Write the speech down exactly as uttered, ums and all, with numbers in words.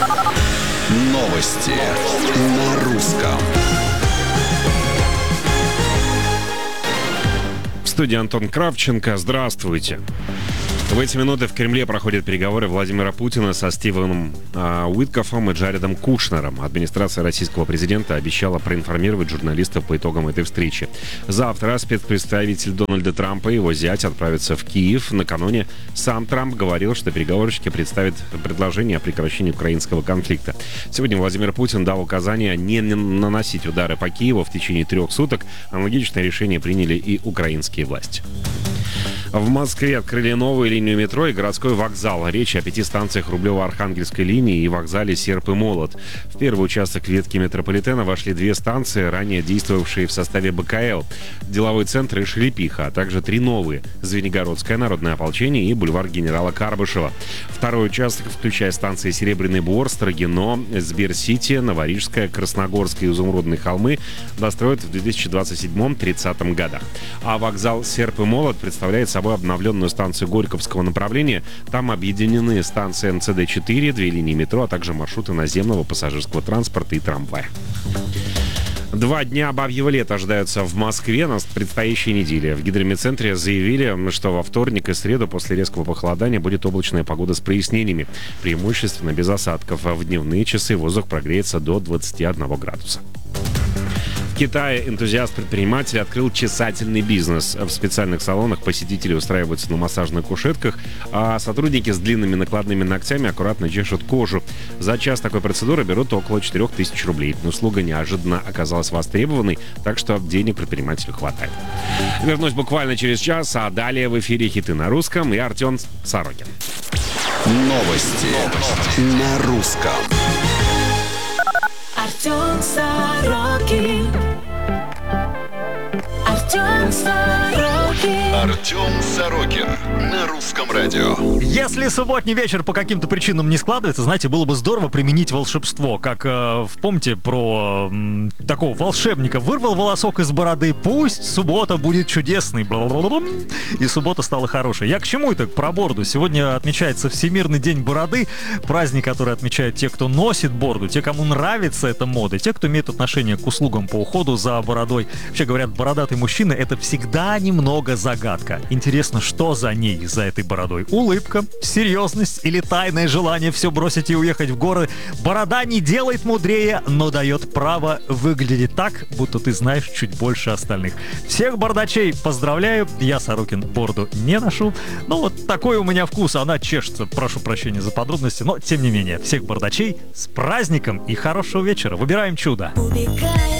Новости на русском. В студии Антон Кравченко. Здравствуйте. В эти минуты в Кремле проходят переговоры Владимира Путина со Стивеном э, Уиткоффом и Джаредом Кушнером. Администрация российского президента обещала проинформировать журналистов по итогам этой встречи. Завтра спецпредставитель Дональда Трампа и его зять отправятся в Киев. Накануне сам Трамп говорил, что переговорщики представят предложение о прекращении украинского конфликта. Сегодня Владимир Путин дал указание не наносить удары по Киеву в течение трех суток. Аналогичное решение приняли и украинские власти. В Москве открыли новую линию метро и городской вокзал. Речь о пяти станциях Рублево-Архангельской линии и вокзале «Серп и молот». В первый участок ветки метрополитена вошли две станции, ранее действовавшие в составе БКЛ. Деловой центр и Шелепиха, а также три новые – Звенигородское народное ополчение и бульвар генерала Карбышева. Второй участок, включая станции Серебряный Бор, Строгино, Сбер-Сити, Новорижская, Красногорская и Изумрудные холмы достроят в две тысячи двадцать седьмом — две тысячи тридцатом годах. А вокзал «Серп и молот» представляет собой обновленную станцию Горьковского направления. Там объединены станции эн цэ дэ четыре, две линии метро, а также маршруты наземного пассажирского транспорта и трамвая. Два дня бабьего лета ожидаются в Москве на предстоящей неделе. В гидрометцентре заявили, что во вторник и среду после резкого похолодания будет облачная погода с прояснениями. Преимущественно без осадков. В дневные часы воздух прогреется до двадцати одного градуса. В Китае энтузиаст-предприниматель открыл чесательный бизнес. В специальных салонах посетители устраиваются на массажных кушетках, а сотрудники с длинными накладными ногтями аккуратно чешут кожу. За час такой процедуры берут около четырех тысяч рублей. Услуга неожиданно оказалась востребованной, так что денег предпринимателю хватает. Вернусь буквально через час, а далее в эфире хиты на русском и Артем Сорокин. Новости, Новости. на русском. Артем Сорокин. Артем Сорокин. Артем Сорокин на русском радио. Если субботний вечер по каким-то причинам не складывается, знаете, было бы здорово применить волшебство. Как, э, помните про э, такого волшебника? Вырвал волосок из бороды, пусть суббота будет чудесной. И суббота стала хорошей. Я к чему это? Про бороду. Сегодня отмечается Всемирный день бороды. Праздник, который отмечают те, кто носит бороду, те, кому нравится эта мода, те, кто имеет отношение к услугам по уходу за бородой. Вообще говорят, бородатый мужчина — это всегда немного загадка. Интересно, что за ней, за этой бородой? Улыбка, серьезность или тайное желание все бросить и уехать в горы? Борода не делает мудрее, но дает право выглядеть так, будто ты знаешь чуть больше остальных. Всех бородачей поздравляю. Я, Сорокин, бороду не ношу. Но вот такой у меня вкус. Она чешется. Прошу прощения за подробности, но тем не менее. Всех бородачей с праздником и хорошего вечера. Выбираем чудо. Убегает